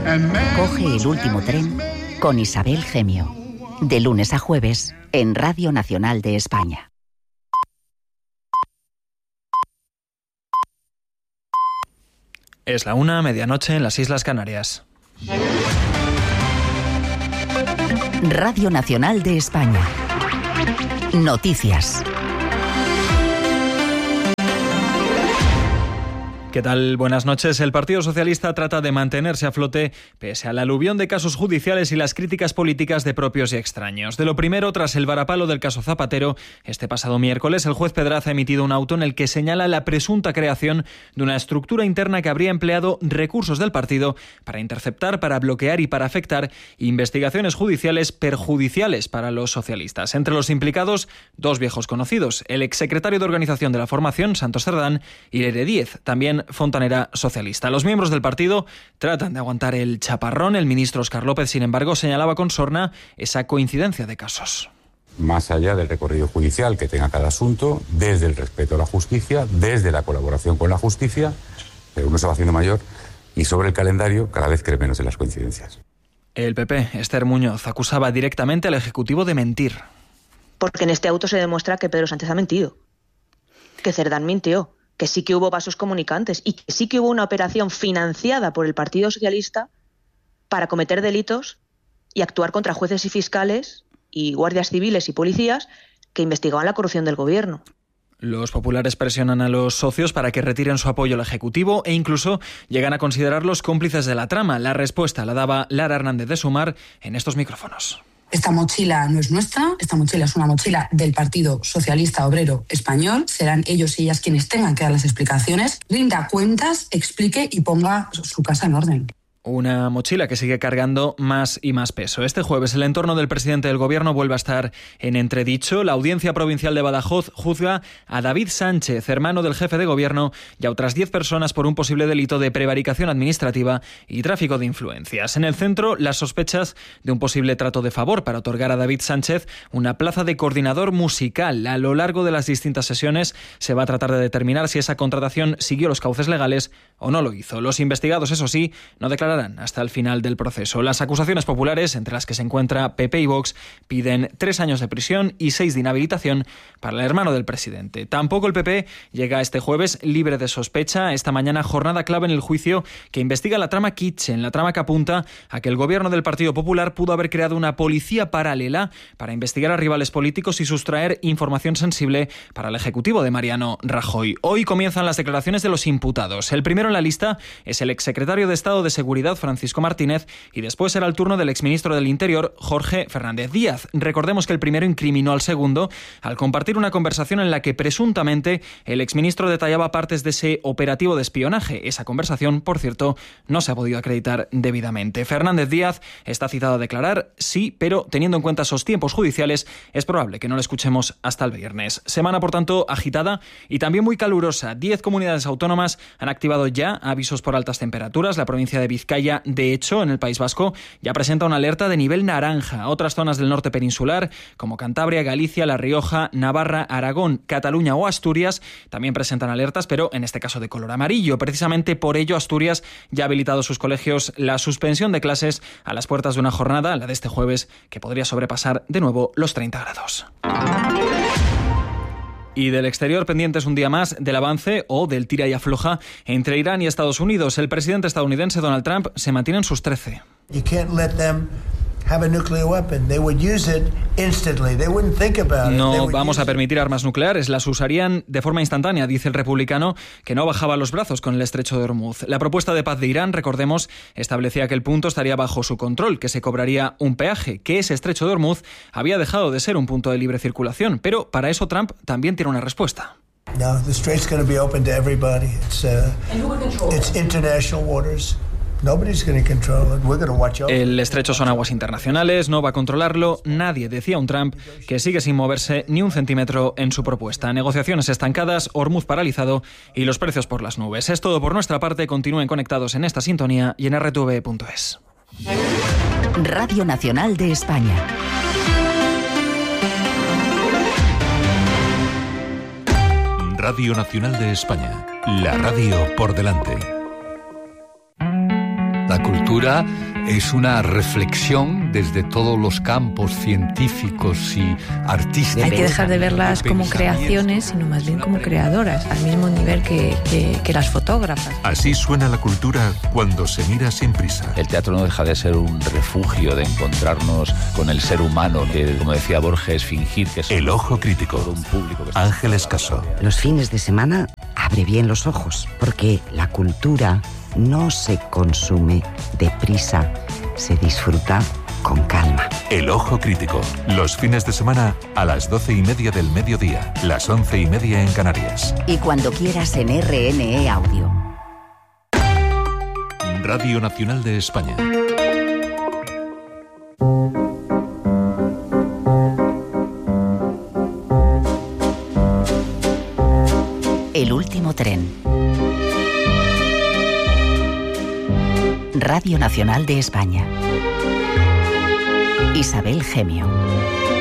Coge el último tren con Isabel Gemio. De lunes a jueves en Radio Nacional de España. Es la 1:00, medianoche en las Islas Canarias. Radio Nacional de España. Noticias. ¿Qué tal? Buenas noches. El Partido Socialista trata de mantenerse a flote pese al aluvión de casos judiciales y las críticas políticas de propios y extraños. De lo primero, tras el varapalo del caso Zapatero, este pasado miércoles el juez Pedraza ha emitido un auto en el que señala la presunta creación de una estructura interna que habría empleado recursos del partido para interceptar, para bloquear y para afectar investigaciones judiciales perjudiciales para los socialistas. Entre los implicados, dos viejos conocidos, el exsecretario de Organización de la Formación, Santos Cerdán, y Lere Díez, también fontanera socialista. Los miembros del partido tratan de aguantar el chaparrón. El ministro Óscar López, sin embargo, señalaba con sorna esa coincidencia de casos. Más allá del recorrido judicial que tenga cada asunto, desde el respeto a la justicia, desde la colaboración con la justicia, pero uno se va haciendo mayor, y sobre el calendario cada vez cree menos en las coincidencias. El PP, Esther Muñoz, acusaba directamente al Ejecutivo de mentir. Porque en este auto se demuestra que Pedro Sánchez ha mentido, que Cerdán mintió, que sí que hubo vasos comunicantes y que sí que hubo una operación financiada por el Partido Socialista para cometer delitos y actuar contra jueces y fiscales y guardias civiles y policías que investigaban la corrupción del gobierno. Los populares presionan a los socios para que retiren su apoyo al Ejecutivo e incluso llegan a considerarlos cómplices de la trama. La respuesta la daba Lara Hernández de Sumar en estos micrófonos. Esta mochila no es nuestra, esta mochila es una mochila del Partido Socialista Obrero Español. Serán ellos y ellas quienes tengan que dar las explicaciones, rinda cuentas, explique y ponga su casa en orden. Una mochila que sigue cargando más y más peso. Este jueves el entorno del presidente del Gobierno vuelve a estar en entredicho. La Audiencia Provincial de Badajoz juzga a David Sánchez, hermano del jefe de Gobierno, y a otras 10 personas por un posible delito de prevaricación administrativa y tráfico de influencias. En el centro, las sospechas de un posible trato de favor para otorgar a David Sánchez una plaza de coordinador musical. A lo largo de las distintas sesiones se va a tratar de determinar si esa contratación siguió los cauces legales o no lo hizo. Los investigados, eso sí, no declararán hasta el final del proceso. Las acusaciones populares, entre las que se encuentra PP y Vox, piden 3 años de prisión y 6 de inhabilitación para el hermano del presidente. Tampoco el PP llega este jueves libre de sospecha. Esta mañana jornada clave en el juicio que investiga la trama Kitchen, la trama que apunta a que el gobierno del Partido Popular pudo haber creado una policía paralela para investigar a rivales políticos y sustraer información sensible para el ejecutivo de Mariano Rajoy. Hoy comienzan las declaraciones de los imputados. El primero en la lista es el exsecretario de Estado de Seguridad, Francisco Martínez, y después será el turno del exministro del Interior, Jorge Fernández Díaz. Recordemos que el primero incriminó al segundo al compartir una conversación en la que presuntamente el exministro detallaba partes de ese operativo de espionaje. Esa conversación, por cierto, no se ha podido acreditar debidamente. Fernández Díaz está citado a declarar, sí, pero teniendo en cuenta esos tiempos judiciales, es probable que no lo escuchemos hasta el viernes. Semana, por tanto, agitada y también muy calurosa. 10 comunidades autónomas han activado ya avisos por altas temperaturas. La provincia de Vizcaya, de hecho, en el País Vasco, ya presenta una alerta de nivel naranja. Otras zonas del norte peninsular, como Cantabria, Galicia, La Rioja, Navarra, Aragón, Cataluña o Asturias, también presentan alertas, pero en este caso de color amarillo. Precisamente por ello, Asturias ya ha habilitado sus colegios la suspensión de clases a las puertas de una jornada, la de este jueves, que podría sobrepasar de nuevo los 30 grados. Y del exterior, pendientes un día más del avance o del tira y afloja entre Irán y Estados Unidos. El presidente estadounidense Donald Trump se mantiene en sus 13. No vamos a permitir armas nucleares, las usarían de forma instantánea, dice el republicano, que no bajaba los brazos con el estrecho de Hormuz. La propuesta de paz de Irán, recordemos, establecía que el punto estaría bajo su control, que se cobraría un peaje, que ese estrecho de Hormuz había dejado de ser un punto de libre circulación, pero para eso Trump también tiene una respuesta. No, the strait's going to be open to everybody. It's international waters. El estrecho son aguas internacionales, no va a controlarlo nadie, decía un Trump que sigue sin moverse ni un centímetro en su propuesta. Negociaciones estancadas, Hormuz paralizado y los precios por las nubes. Es todo por nuestra parte. Continúen conectados en esta sintonía y en rtv.es. Radio Nacional de España. Radio Nacional de España. La radio por delante. La cultura es una reflexión desde todos los campos científicos y artísticos. Hay que dejar de verlas como creaciones, sino más bien como creadoras, al mismo nivel que las fotógrafas. Así suena la cultura cuando se mira sin prisa. El teatro no deja de ser un refugio de encontrarnos con el ser humano, que, como decía Borges, fingir que es El Ojo Crítico. un público. Ángeles Caso. Los fines de semana abre bien los ojos, porque la cultura no se consume deprisa, se disfruta con calma. El Ojo Crítico. Los fines de semana a las 12:30 del mediodía, las 11:30 en Canarias. Y cuando quieras en RNE Audio. Radio Nacional de España. El último tren. Radio Nacional de España. Isabel Gemio.